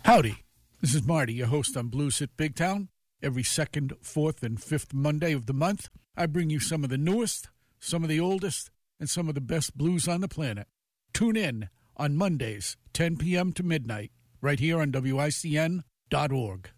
Howdy, this is Marty, your host on Blues Hit Big Town. Every second, fourth, and fifth Monday of the month, I bring you some of the newest, some of the oldest, and some of the best blues on the planet. Tune in on Mondays, 10 p.m. to midnight, right here on WICN.org.